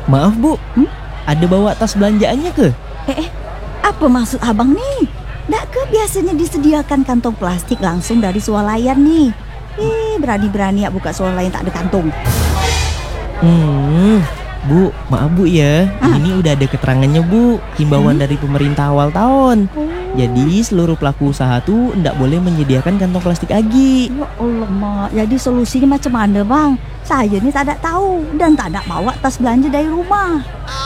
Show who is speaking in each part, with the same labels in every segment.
Speaker 1: Maaf Bu, ada bawa tas belanjaannya ke?
Speaker 2: Apa maksud abang nih? Nggak ke biasanya disediakan kantong plastik langsung dari swalayan nih. Berani-berani ya buka swalayan tak ada kantong.
Speaker 1: Bu, maaf Bu ya, ini udah ada keterangannya Bu, himbauan dari pemerintah awal tahun. Jadi seluruh pelaku usaha tuh ndak boleh menyediakan kantong plastik lagi.
Speaker 2: Ya Allah mak, jadi solusinya macam mana bang? Saya ni tak ada tahu dan tak ada bawa tas belanja dari rumah.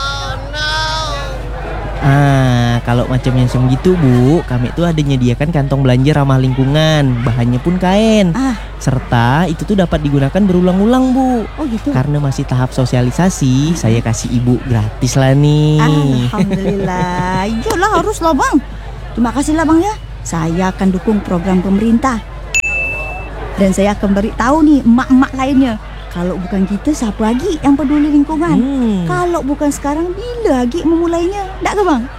Speaker 1: Kalau macam yang segitu Bu, kami tuh ada nyediakan kantong belanja ramah lingkungan, bahannya pun kain. Serta itu tuh dapat digunakan berulang-ulang Bu.
Speaker 2: Oh gitu.
Speaker 1: Karena masih tahap sosialisasi, saya kasih Ibu gratis lah nih.
Speaker 2: Alhamdulillah, iyalah haruslah bang. Terima kasih lah bang ya. Saya akan dukung program pemerintah. Dan saya akan beritahu nih emak-emak lainnya. Kalau bukan kita, siapa lagi yang peduli lingkungan? Kalau bukan sekarang, bila lagi memulainya? Tak ke bang?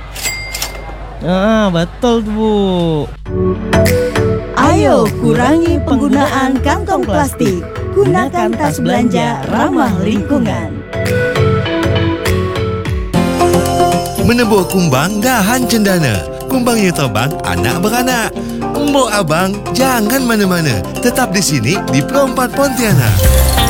Speaker 1: Betul tuh Bu.
Speaker 2: Ayo kurangi penggunaan kantong plastik. Gunakan tas belanja ramah lingkungan.
Speaker 3: Menebuh kumbang dahan cendana. Kumbang yang terbang anak beranak. Mbok abang jangan mana-mana. Tetap di sini di Pro 4 Pontianak.